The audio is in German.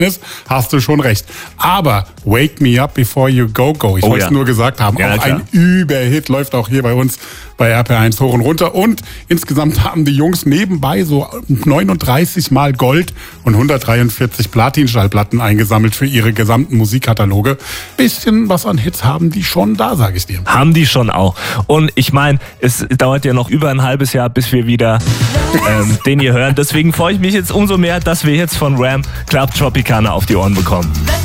ist, hast du schon recht. Aber Wake Me Up Before You Go Go, ich wollte es nur gesagt haben, Ja, auch klar. ein Überhit, läuft auch hier bei uns bei RPR1 hoch und runter. Und insgesamt haben die Jungs nebenbei so 39 Mal Gold und 143 Platin-Schallplatten eingesammelt für ihre gesamten Musikkataloge. Bisschen was an Hits haben die schon da, sage ich dir. Haben die schon auch. Und ich meine, es dauert ja noch über ein halbes Jahr, bis wir wieder den hier hören. Deswegen freue ich mich jetzt umso mehr, dass wir jetzt von Ram Club Tropicana auf die Ohren bekommen.